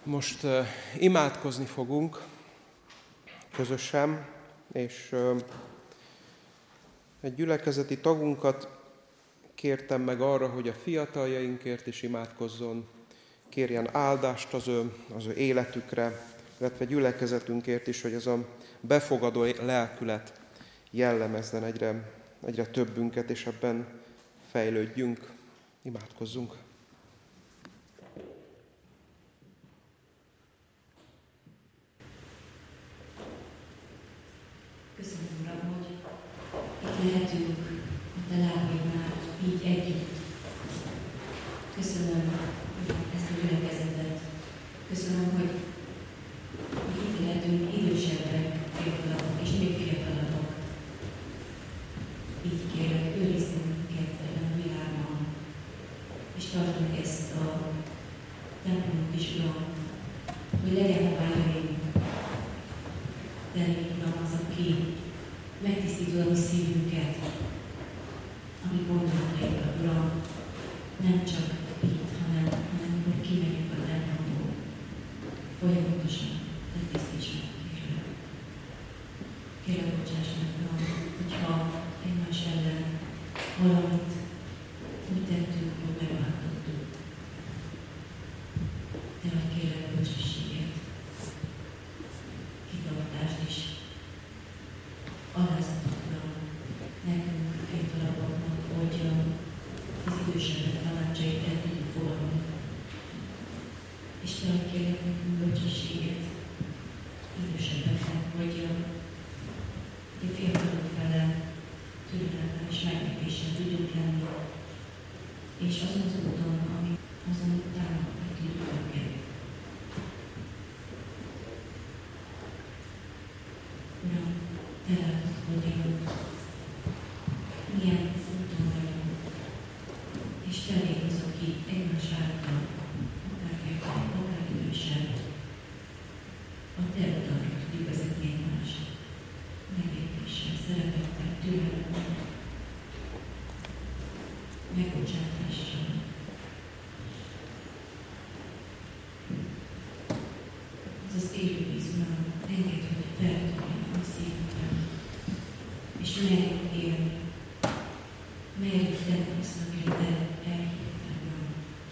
Most imádkozni fogunk közösen, és egy gyülekezeti tagunkat kértem meg arra, hogy a fiataljainkért is imádkozzon, kérjen áldást az ő életükre, illetve gyülekezetünkért is, hogy ez a befogadó lelkület jellemezzen egyre többünket, és ebben fejlődjünk. Imádkozzunk! Köszönöm, Uram, hogy itt lehetünk a Te lábaidnál így együtt. Köszönöm ezt a gyülekezetet. Köszönöm, hogy itt lehetünk idősebbek, fiatalabbak és még fiatalabbak. Így kérlek, őrizd minket ebben a világban, és tartsd meg ezt a templomot is, Uram, hogy legyen hová jönni. De Uram az, aki megtisztítod a mi szívünket, amit gondolataikra, Uram, nem csak itt, hanem amikor kimegyünk a templomból. Folyamatosan megtisztíts meg, kérlek. Kérlek, bocsáss meg, Uram, hogyha egymás ellen valamit úgy tettünk, hogy megváltottuk. Te vagy, kérlek, bölcsességet, kitartást is. Alázatot, Uram, nekünk, fiatalabbaknak, hogy az idősebbek tanácsait el tudjuk fogadni. És te vagy, kérlek, nekünk bölcsességet idősebbeknek, hogy a fiatalok fele türelemmel és megértéssel tudjuk lenni, és azon az úton, azon támogatni tudjuk őket. Uram, te látod, hogy milyen úton vagyunk, és te légy az, aki egymás által, akár fiatal, akár idősebb, a te utadra tudjuk vezetni egymást. Megértéssel, szeretettel, türelemmel, megbocsátással. Az az élővíz, Uram, engedd, hogy feltörjön a szívünkben, és merjük élni, merjük tenni azt, amire te elhívtál, Uram.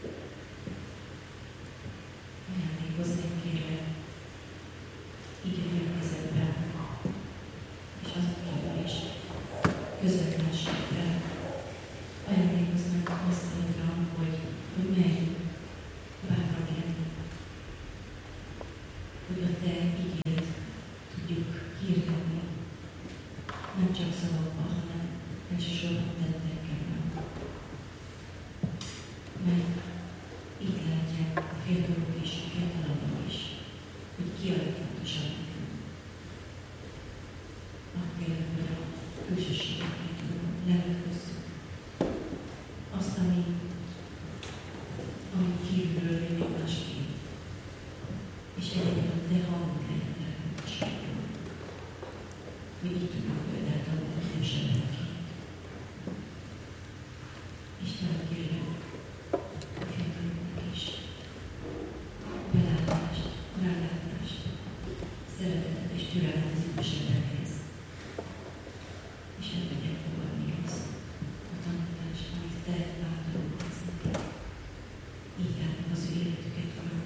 Ajándékoznék, kérlek, így a gyülekezetben, és azon kívül is közvetlenségben. Ajándékoznék azt, Uram, hogy merjünk bátran lenni, hogy a te igéd tudjuk hirdetni, nem csak szavakban, hanem elsősorban tettekkel. Mert így látják a fiatalok is, a fiatalabbak is, hogy ki a legfontosabb nekünk. Kérlek, hogy a külsőségeket levetkőzzük. Azt, ami kívülről jön még másképp. És egyébként a te hangod legyen lehetőségben. Mi így tudjuk példát adni a idősebbeknek. Istenem, kérlek a fiataloknak is belátást, rálátást, szeretetet és türelmet az idősebbekhez. És el tudják fogadni azt a tanítást, amit te bátorulhatsz nekik. Így állnak az ő életüket, Uram.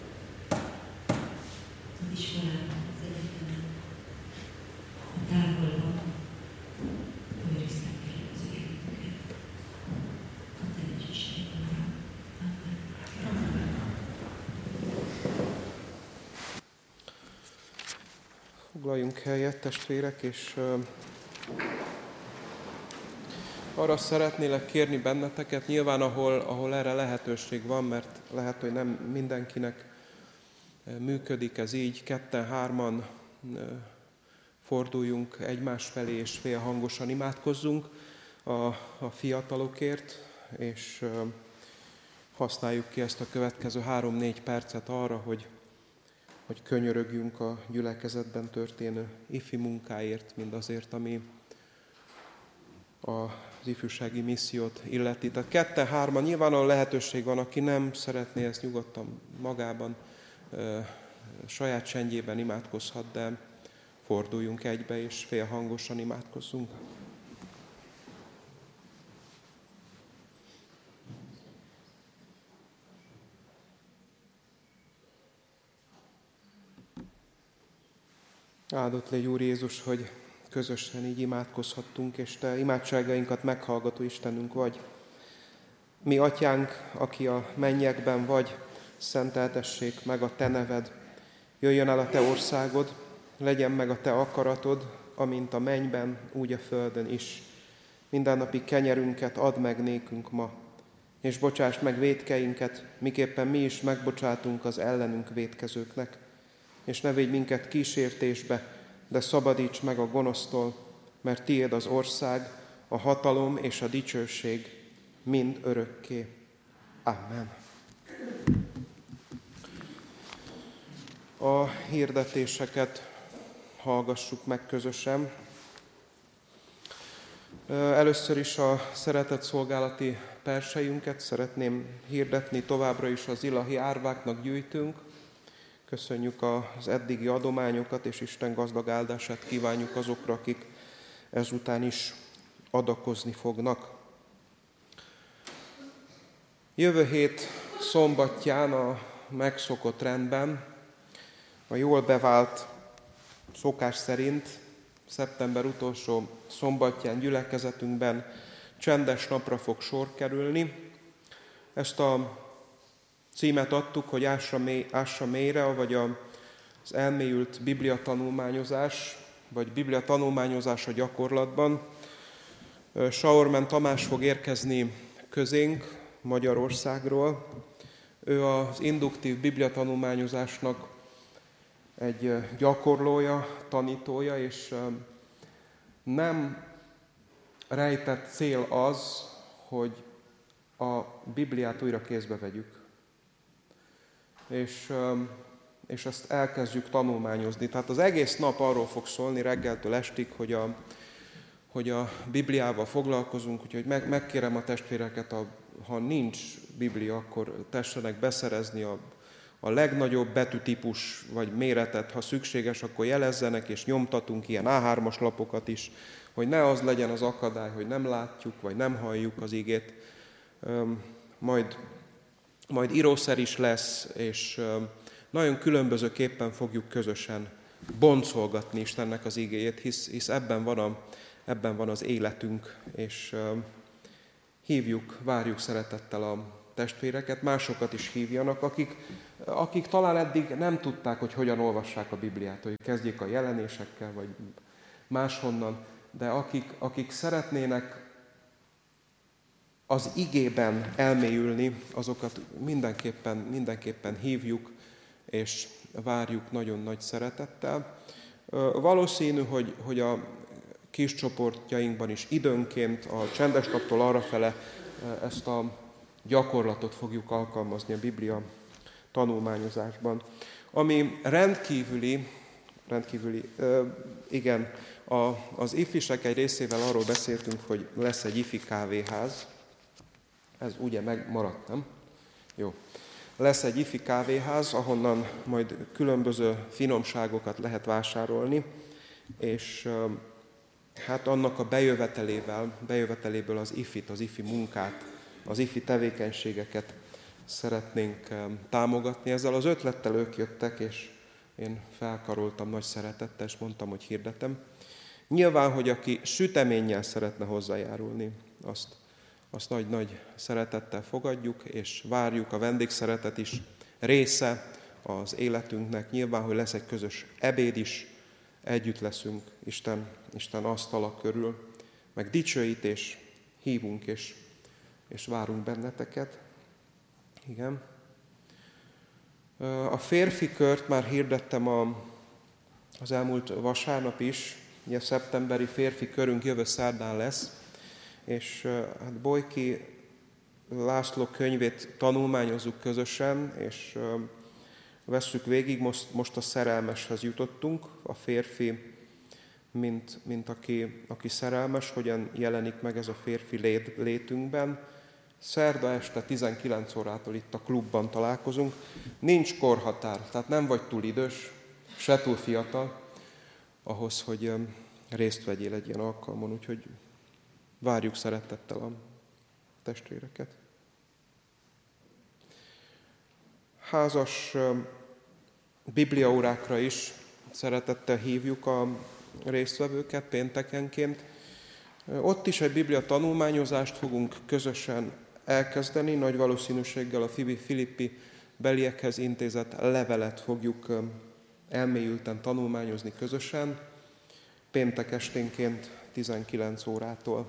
Az iskolában, az egyetemen, a távolban, őrizd meg, kérlek, az ő életüket. A te dicsőséged, Uram. Amen. Foglaljunk helyet, testvérek, és arra szeretnélek kérni benneteket, nyilván ahol erre lehetőség van, mert lehet, hogy nem mindenkinek működik ez így, ketten, hárman forduljunk egymás felé, és félhangosan imádkozzunk a fiatalokért, és használjuk ki ezt a következő 3-4 percet arra, hogy könyörögjünk a gyülekezetben történő ifi munkáért, mindazért, ami az ifjúsági missziót illeti. Tehát 2-3, nyilván a lehetőség van, aki nem szeretné ezt nyugodtan magában saját csendjében imádkozhat, de forduljunk egybe, és félhangosan imádkozzunk. Áldott légy, Úr Jézus, hogy közösen így imádkozhattunk, és Te imádságainkat meghallgató Istenünk vagy. Mi, Atyánk, aki a mennyekben vagy, szenteltessék meg a Te neved. Jöjjön el a Te országod, legyen meg a Te akaratod, amint a mennyben, úgy a földön is. Mindennapi kenyerünket add meg nékünk ma, és bocsáss meg vétkeinket, miképpen mi is megbocsátunk az ellenünk vétkezőknek. És ne védj minket kísértésbe, de szabadíts meg a gonosztól, mert Tiéd az ország, a hatalom és a dicsőség mind örökké. Amen. A hirdetéseket hallgassuk meg közösen. Először is a szeretetszolgálati persejünket szeretném hirdetni, továbbra is az ilahi árváknak gyűjtünk. Köszönjük az eddigi adományokat, és Isten gazdag áldását kívánjuk azokra, akik ezután is adakozni fognak. Jövő hét szombatján a megszokott rendben, a jól bevált szokás szerint szeptember utolsó szombatján gyülekezetünkben csendes napra fog sor kerülni. Ezt a címet adtuk, hogy ássa mélyre, vagy az elmélyült bibliatanulmányozás, vagy bibliatanulmányozás a gyakorlatban. Saormen Tamás fog érkezni közénk Magyarországról. Ő az induktív bibliatanulmányozásnak egy gyakorlója, tanítója, és nem rejtett cél az, hogy a Bibliát újra kézbe vegyük. És ezt elkezdjük tanulmányozni. Tehát az egész nap arról fog szólni reggeltől estig, hogy a Bibliával foglalkozunk, úgyhogy megkérem a testvéreket, ha nincs Biblia, akkor tessenek beszerezni a legnagyobb betűtípus vagy méretet, ha szükséges, akkor jelezzenek, és nyomtatunk ilyen A3-as lapokat is, hogy ne az legyen az akadály, hogy nem látjuk, vagy nem halljuk az igét. Majd írószer is lesz, és nagyon különbözőképpen fogjuk közösen boncolgatni Istennek az igéjét, hisz ebben van az életünk, és várjuk szeretettel a testvéreket, másokat is hívjanak, akik talán eddig nem tudták, hogy hogyan olvassák a Bibliát, hogy kezdjék a jelenésekkel, vagy máshonnan, de akik szeretnének az igében elmélyülni, azokat mindenképpen hívjuk, és várjuk nagyon nagy szeretettel. Valószínű, hogy a kis csoportjainkban is időnként a csendes naptól arrafele ezt a gyakorlatot fogjuk alkalmazni a Biblia tanulmányozásban. Ami rendkívüli, igen, az ifisek egy részével arról beszéltünk, hogy lesz egy ifi kávéház. Ez ugye megmaradt, nem? Jó. Lesz egy ifi kávéház, ahonnan majd különböző finomságokat lehet vásárolni, és hát annak a bejöveteléből az ifit, az ifi munkát, az ifi tevékenységeket szeretnénk támogatni. Ezzel az ötlettel ők jöttek, és én felkaroltam nagy szeretettel, és mondtam, hogy hirdetem. Nyilván, hogy aki süteménnyel szeretne hozzájárulni, azt nagy-nagy szeretettel fogadjuk, és várjuk, a vendégszeretet is része az életünknek. Nyilván, hogy lesz egy közös ebéd is, együtt leszünk Isten asztala körül, meg dicsőítés, hívunk és várunk benneteket. Igen. A férfi kört már hirdettem az elmúlt vasárnap is, ugye szeptemberi férfi körünk jövő szerdán lesz, és hát Bojki László könyvét tanulmányozzuk közösen, és vesszük végig, most a szerelmeshez jutottunk, a férfi, mint aki szerelmes, hogyan jelenik meg ez a férfi létünkben, Szerda este 19 órától itt a klubban találkozunk. Nincs korhatár, tehát nem vagy túl idős, se túl fiatal ahhoz, hogy részt vegyél egy ilyen alkalmon, úgyhogy várjuk szeretettel a testvéreket. Házas bibliaórákra is szeretettel hívjuk a résztvevőket péntekenként. Ott is egy biblia tanulmányozást fogunk közösen elkezdeni, nagy valószínűséggel a Filippi beliekhez intézett levelet fogjuk elmélyülten tanulmányozni közösen, péntek esténként 19 órától.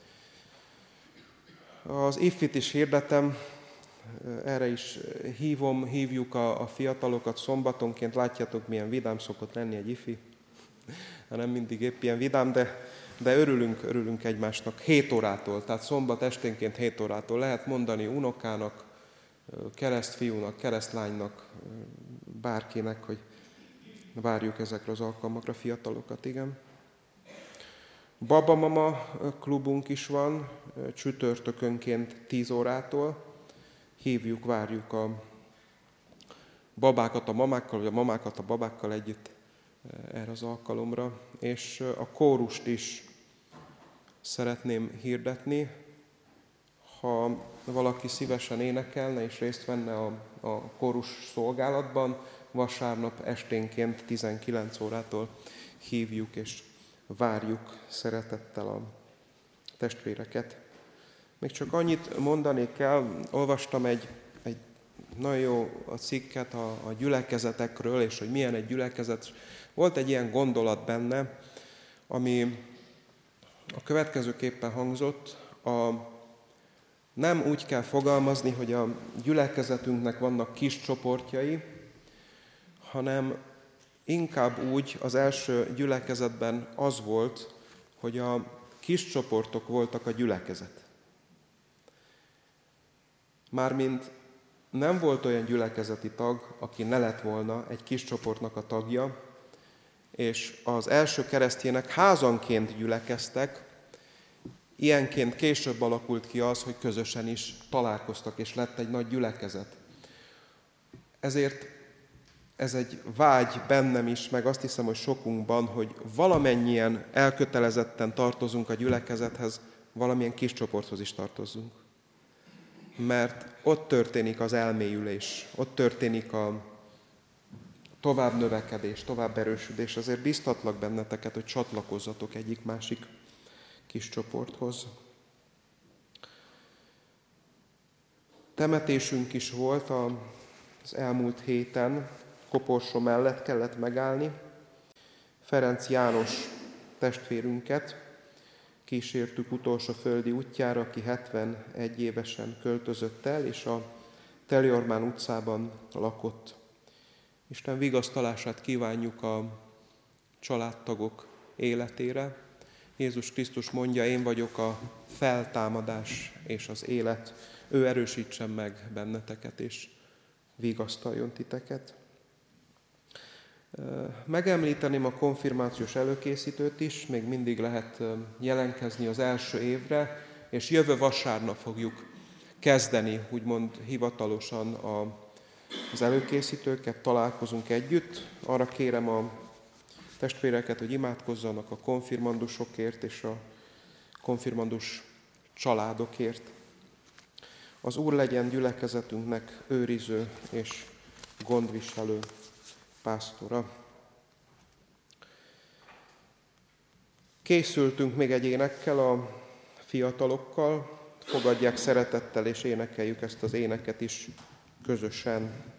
Az IFIT is hirdetem, erre is hívjuk a fiatalokat szombatonként. Látjátok, milyen vidám szokott lenni egy IFI. Nem mindig épp ilyen vidám, de örülünk egymásnak 7 órától. Tehát szombat esténként 7 órától lehet mondani unokának, keresztfiúnak, keresztlánynak, bárkinek, hogy várjuk ezekre az alkalmakra fiatalokat, igen. Babamama klubunk is van, csütörtökönként 10 órától. Hívjuk, várjuk a babákat a mamákkal, vagy a mamákat a babákkal együtt erre az alkalomra. És a kórust is szeretném hirdetni. Ha valaki szívesen énekelne és részt venne a kórus szolgálatban, vasárnap esténként 19 órától hívjuk és várjuk szeretettel a testvéreket. Még csak annyit mondanék el, olvastam egy nagyon jó cikket a gyülekezetekről, és hogy milyen egy gyülekezet. Volt egy ilyen gondolat benne, ami a következőképpen hangzott. Nem úgy kell fogalmazni, hogy a gyülekezetünknek vannak kis csoportjai, hanem inkább úgy az első gyülekezetben az volt, hogy a kis csoportok voltak a gyülekezet. Mármint nem volt olyan gyülekezeti tag, aki ne lett volna egy kis csoportnak a tagja, és az első keresztjének házanként gyülekeztek, ilyenként később alakult ki az, hogy közösen is találkoztak, és lett egy nagy gyülekezet. Ezért ez egy vágy bennem is, meg azt hiszem, hogy sokunkban, hogy valamennyien elkötelezetten tartozunk a gyülekezethez, valamilyen kis csoporthoz is tartozzunk. Mert ott történik az elmélyülés, ott történik a tovább növekedés, tovább erősödés. Azért biztatlak benneteket, hogy csatlakozzatok egyik-másik kis csoporthoz. Temetésünk is volt az elmúlt héten, koporsó mellett kellett megállni. Ferenc János testvérünket kísértük utolsó földi útjára, aki 71 évesen költözött el, és a Teleormán utcában lakott. Isten vigasztalását kívánjuk a családtagok életére. Jézus Krisztus mondja, én vagyok a feltámadás és az élet. Ő erősítsen meg benneteket, és vigasztaljon titeket. Megemlíteném a konfirmációs előkészítőt is, még mindig lehet jelentkezni az első évre, és jövő vasárnap fogjuk kezdeni, úgymond hivatalosan az előkészítőket, találkozunk együtt. Arra kérem a testvéreket, hogy imádkozzanak a konfirmandusokért és a konfirmandus családokért. Az Úr legyen gyülekezetünknek őriző és gondviselő pásztora. Készültünk még egy énekkel a fiatalokkal, fogadják szeretettel és énekeljük ezt az éneket is közösen.